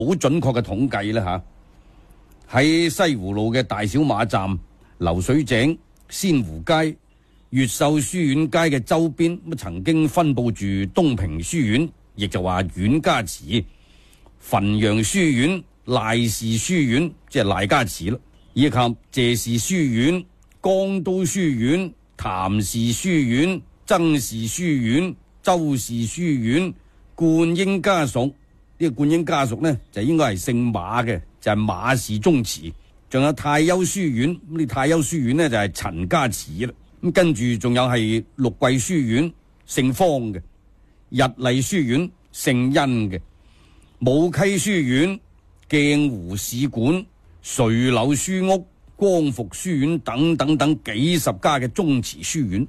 好準確嘅統計啦吓，喺西湖路嘅大小馬站、流水井、仙湖街、越秀書院街嘅周邊，曾經分佈住東平書院，亦就話阮家祠、汾陽書院、賴氏書院，即係賴家祠啦，以及謝氏書院、江都書院、譚氏書院、曾氏書院、周氏書院、冠英家屬。呢個冠英家屬呢，就應該係姓馬嘅，就係馬氏宗祠。仲有太丘書院，咁呢太丘書院呢，就係陳家祠啦。咁跟住仲有係陸桂書院，姓方嘅；日麗書院，姓殷嘅；武溪書院、鏡湖使館、垂柳書屋、光復書院等等等幾十家嘅宗祠書院。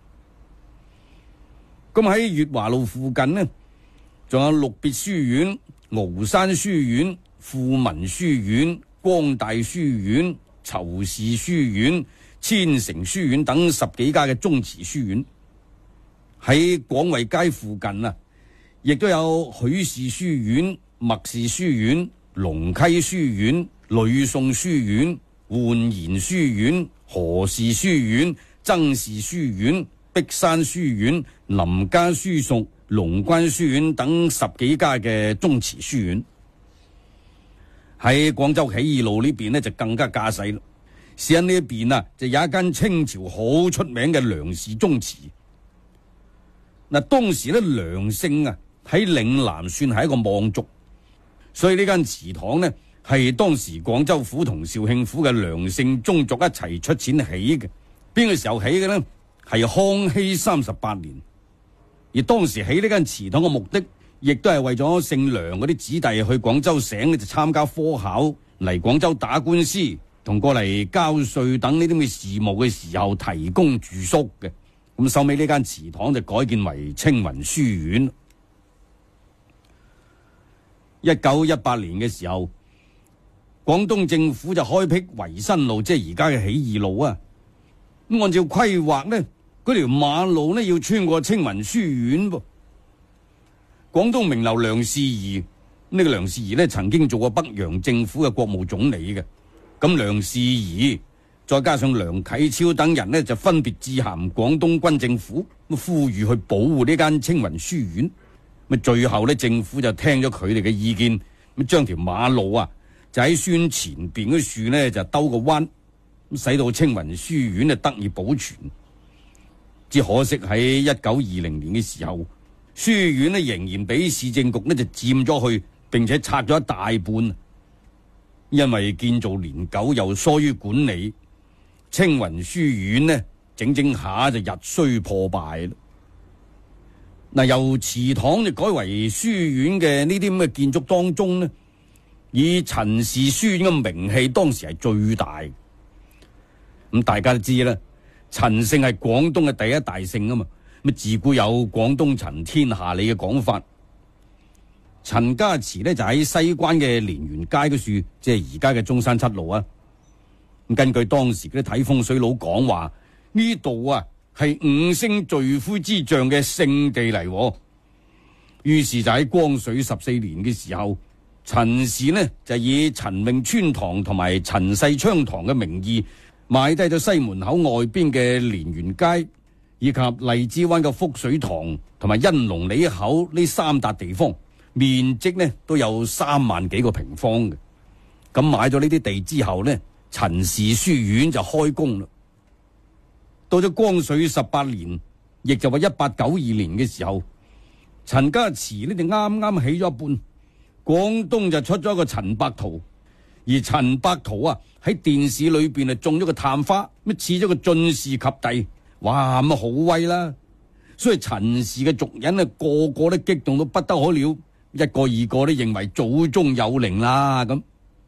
咁喺月華路附近呢，仲有陸別書院、鰲山書院、富民書院、光大書院、仇氏書院、千城書院等10幾家嘅宗祠書院。喺廣惠街附近啊，亦都有許氏書院、麥氏書院、龍溪書院、呂宋書院、煥然書院、何氏書院、曾氏書院、碧山書院、林家書塾、龍關書院等10幾家嘅宗祠書院。喺廣州起義路呢邊呢，就更加架勢啦。是喺呢一邊啊，就有一間清朝好出名嘅梁氏宗祠。嗱，當時咧梁姓啊喺嶺南算係一個望族，所以呢間祠堂呢係當時廣州府同肇慶府嘅梁姓宗族一齊出錢起嘅。邊個時候起嘅呢？係康熙38年。而當時起呢間祠堂嘅目的，亦都係為咗姓梁嗰啲子弟去廣州省就參加科考，嚟廣州打官司同過嚟交稅等呢啲咁嘅事務嘅時候提供住宿嘅。咁收尾呢間祠堂就改建為青雲書院。1918年嘅時候，廣東政府就開闢維新路，即係而家嘅起義路啊。咁按照規劃呢，嗰條馬路呢要穿過青雲書院噃。廣東名流梁士儀，呢個梁士儀呢曾經做過北洋政府嘅國務總理嘅。咁梁士儀再加上梁啟超等人呢，就分別致函廣東軍政府，呼籲去保護呢間青雲書院。咁最後呢，政府就聽咗佢哋嘅意見，咁將條馬路啊就喺書院前邊嗰樹呢就兜個彎，咁使到青雲書院就得以保存。只可惜喺1920年嘅時候，書院呢仍然俾市政局呢就佔咗去，並且拆咗一大半。因為建造年久又疏於管理，青雲書院呢整整下就日衰破敗啦。嗱，由祠堂就改為書院嘅呢啲咁嘅建築當中呢，以陳氏書院嘅名氣當時係最大。咁大家都知啦，陳姓係廣東嘅第一大姓啊嘛，咁自古有廣東陳天下理嘅講法。陳家祠呢就喺西關嘅蓮園街嗰處，即係而家嘅中山七路啊。咁根據當時嗰啲睇風水佬講話，呢度啊係5星聚灰之象嘅聖地嚟。於是就喺光緒14年嘅時候，陳氏呢就以陳永川堂同埋陳世昌堂嘅名義買低咗西門口外邊嘅蓮園街，以及荔枝灣嘅福水堂同埋欣龍里口呢3笪地方。面積呢都有3萬幾個平方嘅。咁買咗呢啲地之後呢，陳氏書院就開工啦。到咗光緒18年，亦就話1892年嘅時候，陳家祠呢就啱啱起咗一半，廣東就出咗一個陳伯圖，而陳伯圖啊喺電視裏邊啊種咗個探花，咁賜咗個進士及第，哇咁啊好威啦！所以陳氏嘅族人啊個個都激動到不得可了。一個二個都認為祖宗有靈啦。咁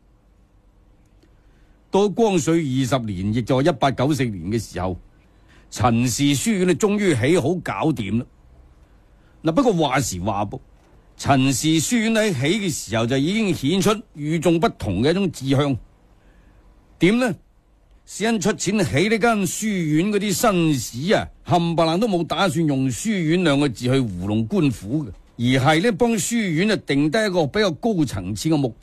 到光緒20年，亦就係1894年嘅時候，陳氏書院呢終於起好搞掂啦。嗱，不過話時話噃，陳氏書院喺起嘅時候就已經顯出與眾不同嘅一種志向。點呢？是因出錢起呢間書院嗰啲紳士啊，冚唪唥都冇打算用書院2個字去糊弄官府嘅。 而係呢幫書院定低一個比較高層次嘅目標。